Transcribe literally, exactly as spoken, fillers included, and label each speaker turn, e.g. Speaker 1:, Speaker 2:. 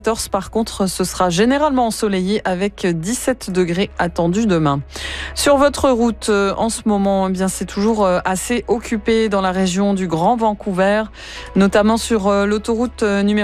Speaker 1: Par contre, ce sera généralement ensoleillé avec dix-sept degrés attendus demain. Sur votre route, en ce moment, eh bien, c'est toujours assez occupé dans la région du Grand Vancouver, notamment sur l'autoroute numéro